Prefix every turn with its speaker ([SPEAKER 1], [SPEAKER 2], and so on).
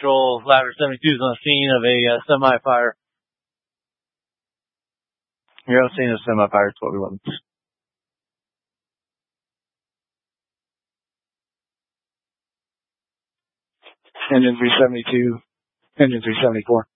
[SPEAKER 1] Patrol Ladder 72 is on the scene of a semi-fire. You're on the scene of a semi-fire, 1211. Engine 372, engine 374.